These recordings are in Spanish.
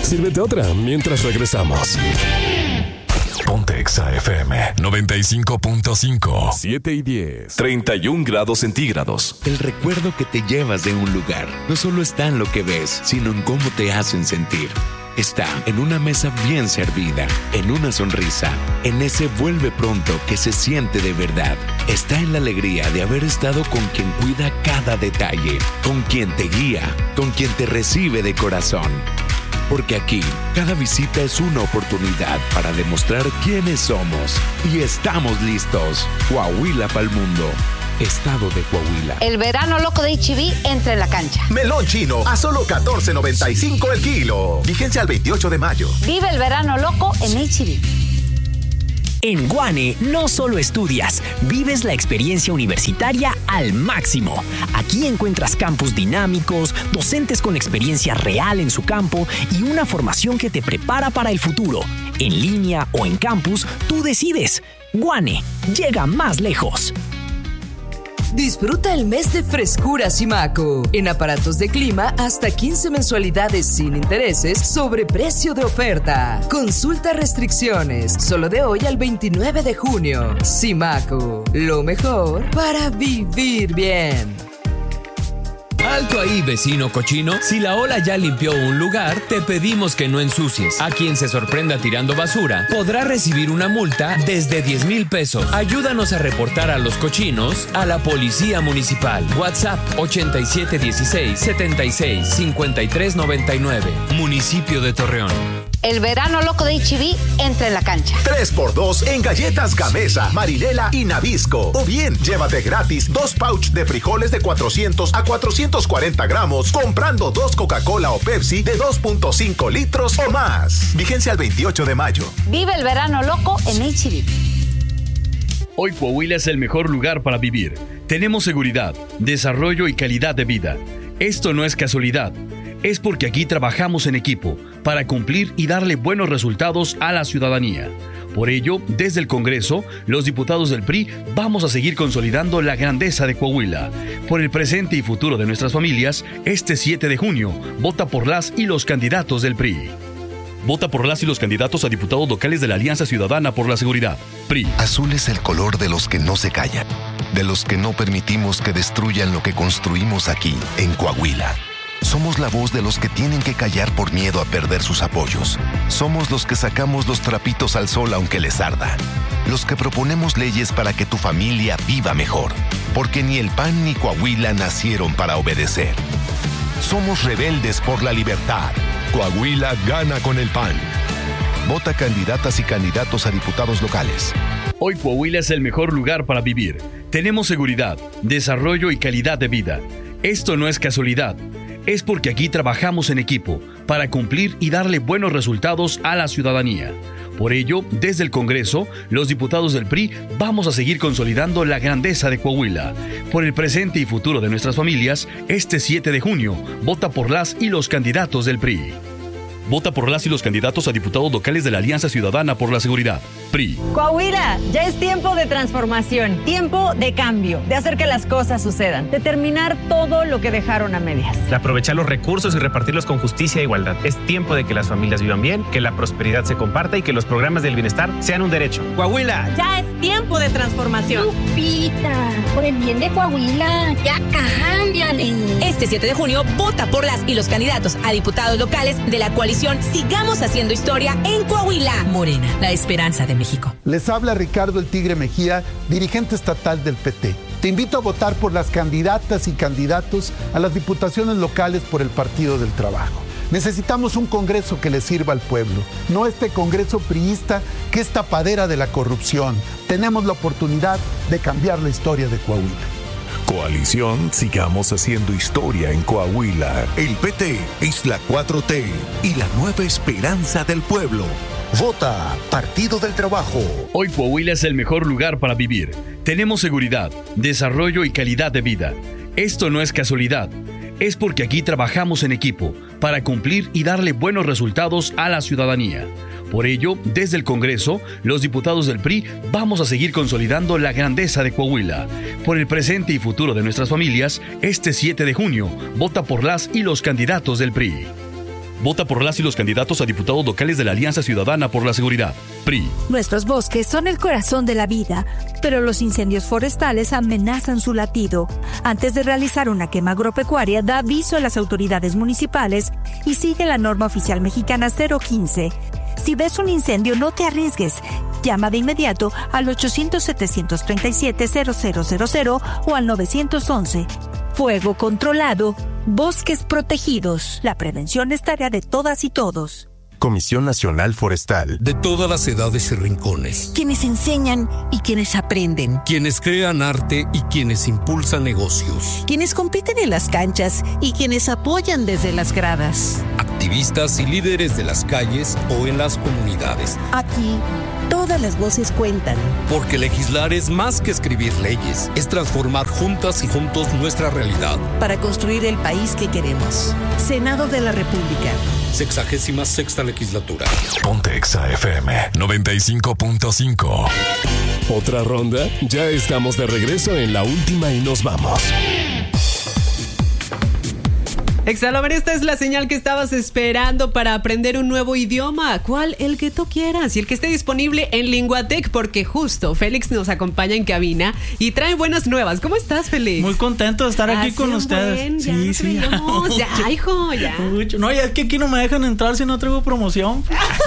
Sírvete otra mientras regresamos. Ponte Exa FM 95.5. 7 y 10. 31 grados centígrados. El recuerdo que te llevas de un lugar no solo está en lo que ves, sino en cómo te hacen sentir. Está en una mesa bien servida, en una sonrisa, en ese vuelve pronto que se siente de verdad. Está en la alegría de haber estado con quien cuida cada detalle, con quien te guía, con quien te recibe de corazón. Porque aquí, cada visita es una oportunidad para demostrar quiénes somos. Y estamos listos. Coahuila pa'l mundo. Estado de Coahuila. El verano loco de H-E-B entra en la cancha. Melón chino a solo $14.95 el kilo. Vigencia al 28 de mayo. Vive el verano loco en H-E-B. En Guane no solo estudias, vives la experiencia universitaria al máximo. Aquí encuentras campus dinámicos, docentes con experiencia real en su campo y una formación que te prepara para el futuro. En línea o en campus, tú decides. Guane, llega más lejos. Disfruta el mes de frescura Simaco. En aparatos de clima, hasta 15 mensualidades sin intereses sobre precio de oferta. Consulta restricciones. Solo de hoy al 29 de junio. Simaco. Lo mejor para vivir bien. Alto ahí, vecino cochino. Si la ola ya limpió un lugar, te pedimos que no ensucies. A quien se sorprenda tirando basura, podrá recibir una multa desde 10,000 pesos. Ayúdanos a reportar a los cochinos a la Policía Municipal. WhatsApp 8716-765399. Municipio de Torreón. El verano loco de H-E-B entra en la cancha. 3x2 en galletas Gamesa, Marinela y Nabisco. O bien, llévate gratis 2 pouch de frijoles de 400 a 440 gramos comprando 2 Coca-Cola o Pepsi de 2.5 litros o más. Vigencia al 28 de mayo. Vive el verano loco en H-E-B. Hoy Coahuila es el mejor lugar para vivir. Tenemos seguridad, desarrollo y calidad de vida. Esto no es casualidad. Es porque aquí trabajamos en equipo para cumplir y darle buenos resultados a la ciudadanía. Por ello, desde el Congreso, los diputados del PRI vamos a seguir consolidando la grandeza de Coahuila. Por el presente y futuro de nuestras familias, este 7 de junio, vota por las y los candidatos del PRI. Vota por las y los candidatos a diputados locales de la Alianza Ciudadana por la Seguridad. PRI. Azul es el color de los que no se callan, de los que no permitimos que destruyan lo que construimos aquí, en Coahuila. Somos la voz de los que tienen que callar por miedo a perder sus apoyos. Somos los que sacamos los trapitos al sol aunque les arda. Los que proponemos leyes para que tu familia viva mejor. Porque ni el PAN ni Coahuila nacieron para obedecer. Somos rebeldes por la libertad. Coahuila gana con el PAN. Vota candidatas y candidatos a diputados locales. Hoy Coahuila es el mejor lugar para vivir. Tenemos seguridad, desarrollo y calidad de vida. Esto no es casualidad. Es porque aquí trabajamos en equipo para cumplir y darle buenos resultados a la ciudadanía. Por ello, desde el Congreso, los diputados del PRI vamos a seguir consolidando la grandeza de Coahuila. Por el presente y futuro de nuestras familias, este 7 de junio, vota por las y los candidatos del PRI. Vota por las y los candidatos a diputados locales de la Alianza Ciudadana por la Seguridad. PRI. Coahuila, ya es tiempo de transformación, tiempo de cambio, de hacer que las cosas sucedan, de terminar todo lo que dejaron a medias. De aprovechar los recursos y repartirlos con justicia e igualdad. Es tiempo de que las familias vivan bien, que la prosperidad se comparta y que los programas del bienestar sean un derecho. Coahuila. Ya es tiempo de transformación. Lupita, por el bien de Coahuila, ya cámbiale. Este 7 de junio, vota por las y los candidatos a diputados locales de la coalición Sigamos Haciendo Historia en Coahuila. Morena, la esperanza de México. Les habla Ricardo El Tigre Mejía, dirigente estatal del PT. Te invito a votar por las candidatas y candidatos a las diputaciones locales por el Partido del Trabajo. Necesitamos un Congreso que le sirva al pueblo, no este Congreso priista que es tapadera de la corrupción. Tenemos la oportunidad de cambiar la historia de Coahuila. Coalición Sigamos Haciendo Historia en Coahuila. El PT es la 4T y la nueva esperanza del pueblo. Vota Partido del Trabajo. Hoy Coahuila es el mejor lugar para vivir. Tenemos seguridad, desarrollo y calidad de vida. Esto no es casualidad. Es porque aquí trabajamos en equipo para cumplir y darle buenos resultados a la ciudadanía. Por ello, desde el Congreso, los diputados del PRI vamos a seguir consolidando la grandeza de Coahuila. Por el presente y futuro de nuestras familias, este 7 de junio, vota por las y los candidatos del PRI. Vota por las y los candidatos a diputados locales de la Alianza Ciudadana por la Seguridad, PRI. Nuestros bosques son el corazón de la vida, pero los incendios forestales amenazan su latido. Antes de realizar una quema agropecuaria, da aviso a las autoridades municipales y sigue la norma oficial mexicana 015. Si ves un incendio, no te arriesgues. Llama de inmediato al 800-737-0000 o al 911. Fuego controlado, bosques protegidos. La prevención es tarea de todas y todos. Comisión Nacional Forestal. De todas las edades y rincones. Quienes enseñan y quienes aprenden. Quienes crean arte y quienes impulsan negocios. Quienes compiten en las canchas y quienes apoyan desde las gradas. Activistas y líderes de las calles o en las comunidades. Aquí, todas las voces cuentan. Porque legislar es más que escribir leyes. Es transformar juntas y juntos nuestra realidad. Para construir el país que queremos. Senado de la República. 66ª legislatura. Ponte Exa FM 95.5. ¿Otra ronda? Ya estamos de regreso en la última y nos vamos. Exalover, esta es la señal que estabas esperando para aprender un nuevo idioma. ¿Cuál? El que tú quieras y el que esté disponible en Linguatec, porque justo Félix nos acompaña en cabina y trae buenas nuevas. ¿Cómo estás, Félix? Muy contento de estar aquí con ustedes. Sí. Ya, hijo, ya. No, ya es que aquí no me dejan entrar si no traigo promoción.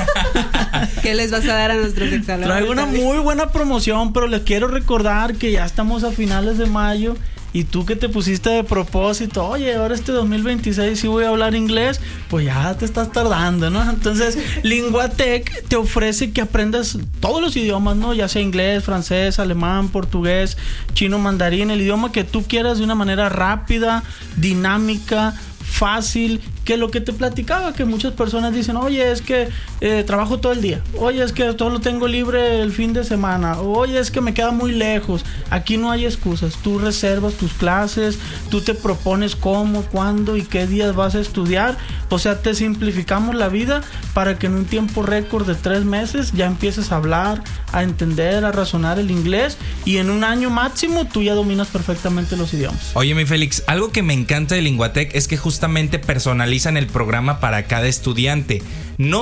¿Qué les vas a dar a nuestros Exalovers? Traigo una muy buena promoción, pero les quiero recordar que ya estamos a finales de mayo. Y tú que te pusiste de propósito, oye, ahora este 2026 sí voy a hablar inglés, pues ya te estás tardando, ¿no? Entonces, Linguatec te ofrece que aprendas todos los idiomas, ¿no? Ya sea inglés, francés, alemán, portugués, chino, mandarín, el idioma que tú quieras de una manera rápida, dinámica, fácil, que lo que te platicaba, que muchas personas dicen, oye, es que trabajo todo el día, oye, es que todo lo tengo libre el fin de semana, oye, es que me queda muy lejos. Aquí no hay excusas, tú reservas tus clases, tú te propones cómo, cuándo y qué días vas a estudiar, o sea, te simplificamos la vida para que en un tiempo récord de 3 meses ya empieces a hablar, a entender, a razonar el inglés, y en un año máximo tú ya dominas perfectamente los idiomas. Oye, mi Félix, algo que me encanta de Linguatec es que justamente personalizan el programa para cada estudiante. No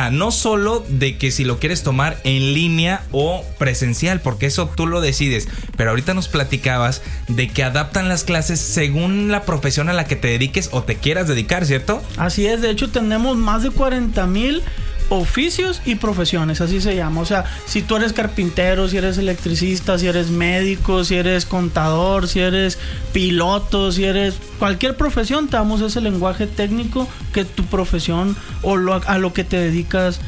solo de que si lo quieres tomar en línea o presencial, porque eso tú lo decides, pero ahorita nos platicabas de que adaptan las clases según la profesión a la que te dediques o te quieras dedicar, ¿cierto? Así es, de hecho tenemos más de 40,000 oficios y profesiones, así se llama. O sea, si tú eres carpintero, si eres electricista, si eres médico, si eres contador, si eres piloto, si eres cualquier profesión, te damos ese lenguaje técnico que tu profesión o a lo que te dedicas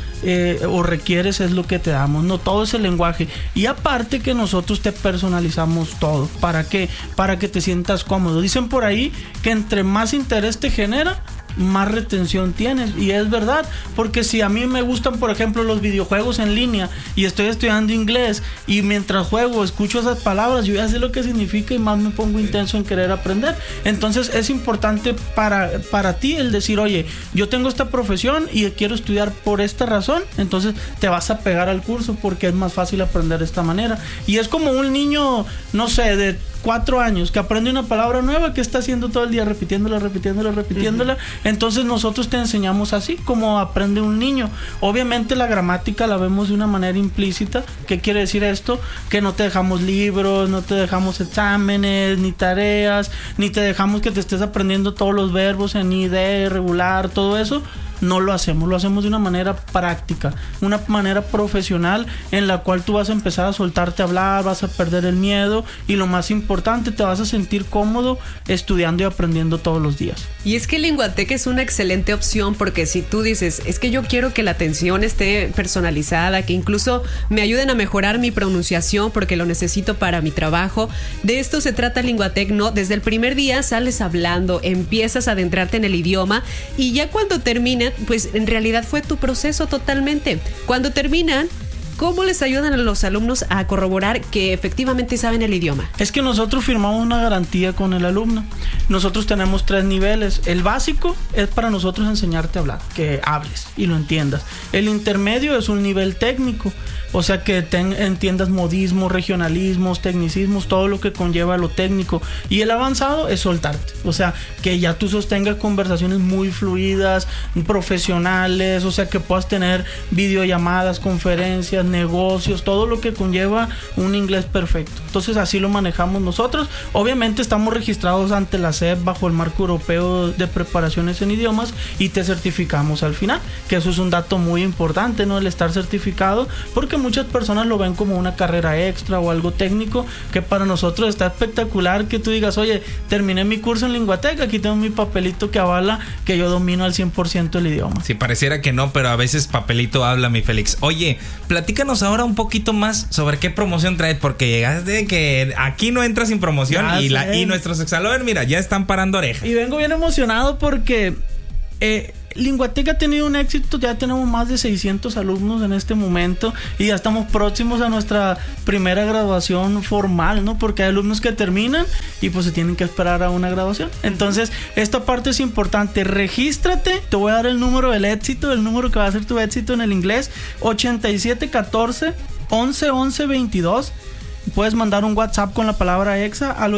o requieres es lo que te damos, no todo ese lenguaje. Y aparte que nosotros te personalizamos todo. ¿Para qué? Para que te sientas cómodo. Dicen por ahí que entre más interés te genera, más retención tienes, y es verdad, porque si a mí me gustan, por ejemplo, los videojuegos en línea y estoy estudiando inglés y mientras juego escucho esas palabras, yo ya sé lo que significa y más me pongo intenso en querer aprender. Entonces es importante para ti el decir, oye, yo tengo esta profesión y quiero estudiar por esta razón, entonces te vas a pegar al curso porque es más fácil aprender de esta manera. Y es como un niño, no sé, de 4 años que aprende una palabra nueva que está haciendo todo el día repitiéndola. Entonces nosotros te enseñamos así como aprende un niño. Obviamente la gramática la vemos de una manera implícita. ¿Qué quiere decir esto? Que no te dejamos libros, no te dejamos exámenes, ni tareas, ni te dejamos que te estés aprendiendo todos los verbos en id, regular, todo eso. No lo hacemos de una manera práctica, una manera profesional en la cual tú vas a empezar a soltarte a hablar, vas a perder el miedo y lo más importante, te vas a sentir cómodo estudiando y aprendiendo todos los días. Y es que Linguatec es una excelente opción porque si tú dices, es que yo quiero que la atención esté personalizada, que incluso me ayuden a mejorar mi pronunciación porque lo necesito para mi trabajo, de esto se trata Linguatec, ¿no? Desde el primer día sales hablando, empiezas a adentrarte en el idioma y ya cuando termina, pues en realidad fue tu proceso totalmente. Cuando terminan, ¿cómo les ayudan a los alumnos a corroborar que efectivamente saben el idioma? Es que nosotros firmamos una garantía con el alumno. Nosotros tenemos 3 niveles. El básico es para nosotros enseñarte a hablar, que hables y lo entiendas. El intermedio es un nivel técnico, o sea que entiendas modismos, regionalismos, tecnicismos, todo lo que conlleva lo técnico. Y el avanzado es soltarte, o sea que ya tú sostengas conversaciones muy fluidas, profesionales, o sea que puedas tener videollamadas, conferencias, negocios, todo lo que conlleva un inglés perfecto. Entonces así lo manejamos nosotros. Obviamente estamos registrados ante la SEP bajo el marco europeo de preparaciones en idiomas y te certificamos al final, que eso es un dato muy importante, ¿no? El estar certificado, porque muchas personas lo ven como una carrera extra o algo técnico, que para nosotros está espectacular que tú digas, oye, terminé mi curso en Linguatec, aquí tengo mi papelito que avala que yo domino al 100% el idioma. Sí, pareciera que no, pero a veces papelito habla, mi Félix. Oye, platícanos ahora un poquito más sobre qué promoción traes, porque llegaste que aquí no entras sin promoción y nuestros exalovers, mira, ya están parando orejas. Y vengo bien emocionado porque Linguatec ha tenido un éxito, ya tenemos más de 600 alumnos en este momento y ya estamos próximos a nuestra primera graduación formal, ¿no? Porque hay alumnos que terminan y pues se tienen que esperar a una graduación. Entonces, esta parte es importante. Regístrate, te voy a dar el número del éxito, el número que va a ser tu éxito en el inglés, 8714 11 22. Puedes mandar un WhatsApp con la palabra EXA al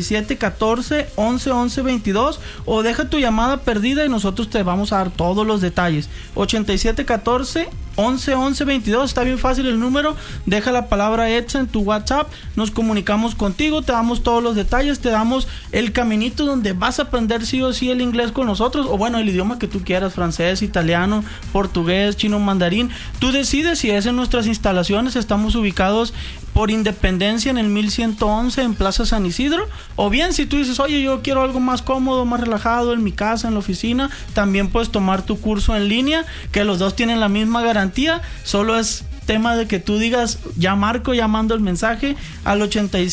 8714 11 22 o deja tu llamada perdida y nosotros te vamos a dar todos los detalles. 8714 11 22, está bien fácil el número. Deja la palabra EXA en tu WhatsApp, nos comunicamos contigo, te damos todos los detalles, te damos el caminito donde vas a aprender sí o sí el inglés con nosotros, o bueno, el idioma que tú quieras, francés, italiano, portugués, chino, mandarín. Tú decides si es en nuestras instalaciones. Estamos ubicados por Independencia en el 1111 en Plaza San Isidro, o bien si tú dices, oye, yo quiero algo más cómodo, más relajado en mi casa, en la oficina, también puedes tomar tu curso en línea, que los dos tienen la misma garantía. Solo es tema de que tú digas, ya marco, ya mando el mensaje al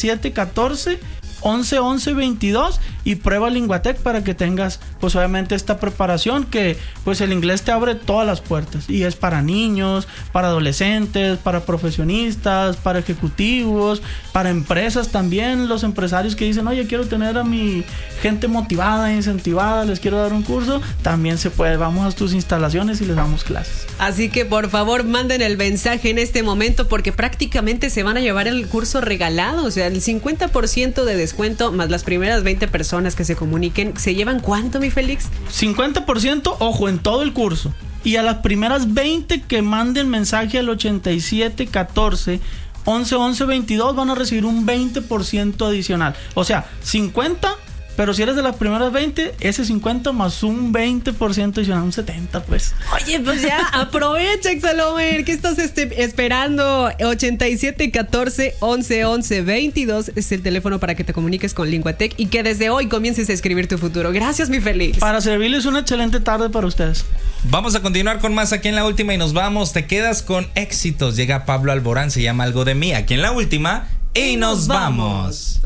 8714 11 22 y prueba Linguatec para que tengas pues obviamente esta preparación, que pues el inglés te abre todas las puertas y es para niños, para adolescentes, para profesionistas, para ejecutivos, para empresas también. Los empresarios que dicen, oye, quiero tener a mi gente motivada, incentivada, les quiero dar un curso, también se puede. Vamos a tus instalaciones y les damos clases. Así que por favor manden el mensaje en este momento, porque prácticamente se van a llevar el curso regalado, o sea, el 50% de descuento más las primeras 20 personas que se comuniquen. ¿Se llevan cuánto, mi Félix? 50%, ojo, en todo el curso. Y a las primeras 20 que manden mensaje al 8714 11 22 van a recibir un 20% adicional. O sea, 50, pero si eres de las primeras 20, ese 50 más un 20% adicional, un 70 pues. Oye, pues ya aprovecha, Exalover. ¿Qué estás esperando? 8714 11 22 es el teléfono para que te comuniques con Linguatec y que desde hoy comiences a escribir tu futuro. Gracias, mi Félix. Para servirles una excelente tarde para ustedes. Vamos a continuar con más aquí en La Última y nos vamos. Te quedas con éxitos. Llega Pablo Alborán, se llama Algo de mí, aquí en La Última y nos vamos.